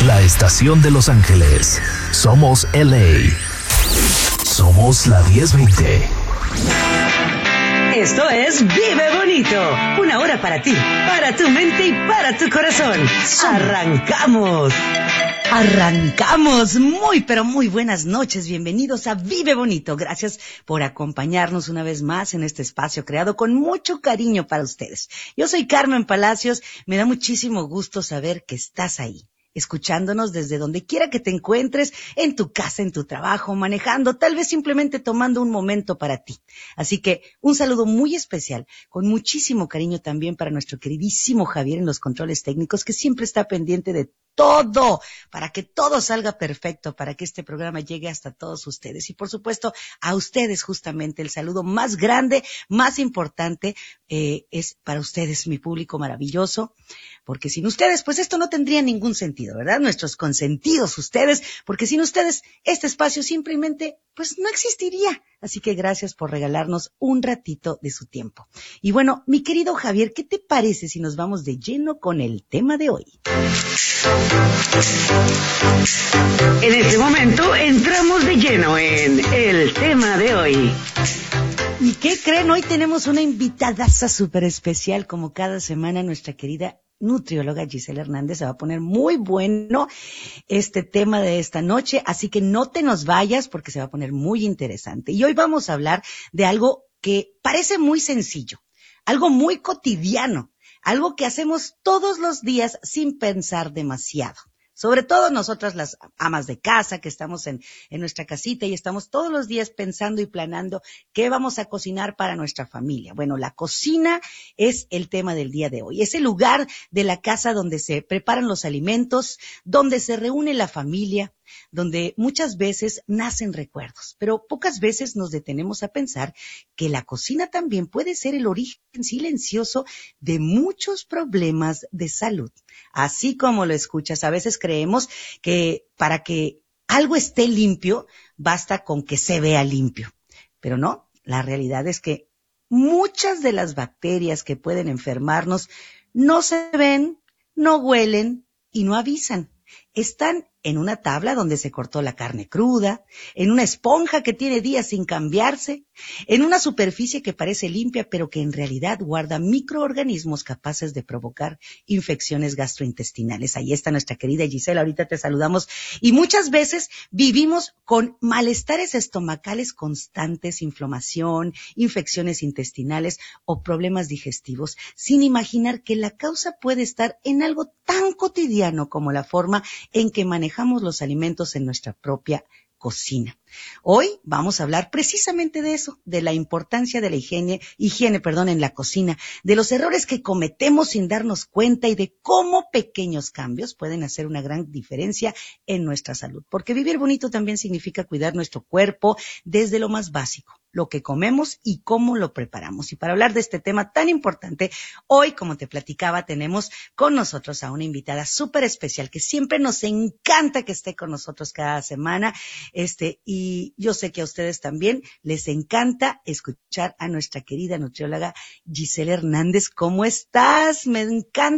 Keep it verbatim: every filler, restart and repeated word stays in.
La estación de Los Ángeles. Somos L A. Somos la diez veinte. Esto es Vive Bonito. Una hora para ti, para tu mente y para tu corazón. ¡Arrancamos! Arrancamos. Muy, pero muy buenas noches. Bienvenidos a Vive Bonito. Gracias por acompañarnos una vez más en este espacio creado con mucho cariño para ustedes. Yo soy Carmen Palacios. Me da muchísimo gusto saber que estás ahí, escuchándonos desde donde quiera que te encuentres, en tu casa, en tu trabajo, manejando, tal vez simplemente tomando un momento para ti. Así que un saludo muy especial, con muchísimo cariño también para nuestro queridísimo Javier en los controles técnicos, que siempre está pendiente de todo, para que todo salga perfecto, para que este programa llegue hasta todos ustedes. Y por supuesto, a ustedes justamente el saludo más grande, más importante, eh, es para ustedes, mi público maravilloso, porque sin ustedes, pues esto no tendría ningún sentido, ¿verdad? Nuestros consentidos ustedes, porque sin ustedes, este espacio simplemente, pues no existiría. Así que gracias por regalarnos un ratito de su tiempo. Y bueno, mi querido Javier, ¿qué te parece si nos vamos de lleno con el tema de hoy? En este momento entramos de lleno en el tema de hoy. ¿Y qué creen? Hoy tenemos una invitadaza súper especial, como cada semana, nuestra querida nutrióloga Gisela Hernández. Se va a poner muy bueno este tema de esta noche, así que no te nos vayas porque se va a poner muy interesante. Y hoy vamos a hablar de algo que parece muy sencillo, algo muy cotidiano, algo que hacemos todos los días sin pensar demasiado. Sobre todo nosotras las amas de casa que estamos en, en nuestra casita y estamos todos los días pensando y planeando qué vamos a cocinar para nuestra familia. Bueno, la cocina es el tema del día de hoy. Es el lugar de la casa donde se preparan los alimentos, donde se reúne la familia, donde muchas veces nacen recuerdos, pero pocas veces nos detenemos a pensar que la cocina también puede ser el origen silencioso de muchos problemas de salud. Así como lo escuchas, a veces creemos que para que algo esté limpio, basta con que se vea limpio, pero no, la realidad es que muchas de las bacterias que pueden enfermarnos no se ven, no huelen y no avisan. Están en una tabla donde se cortó la carne cruda, en una esponja que tiene días sin cambiarse, en una superficie que parece limpia pero que en realidad guarda microorganismos capaces de provocar infecciones gastrointestinales. Ahí está nuestra querida Gisela, ahorita te saludamos. Y muchas veces vivimos con malestares estomacales constantes, inflamación, infecciones intestinales o problemas digestivos, sin imaginar que la causa puede estar en algo tan cotidiano como la forma en que manejamos los alimentos en nuestra propia cocina. Hoy vamos a hablar precisamente de eso, de la importancia de la higiene, higiene, perdón, en la cocina, de los errores que cometemos sin darnos cuenta y de cómo pequeños cambios pueden hacer una gran diferencia en nuestra salud. Porque vivir bonito también significa cuidar nuestro cuerpo desde lo más básico, lo que comemos y cómo lo preparamos. Y para hablar de este tema tan importante, hoy, como te platicaba, tenemos con nosotros a una invitada súper especial que siempre nos encanta que esté con nosotros cada semana. Este, y yo sé que a ustedes también les encanta escuchar a nuestra querida nutrióloga Gisela Hernández. ¿Cómo estás? Me encanta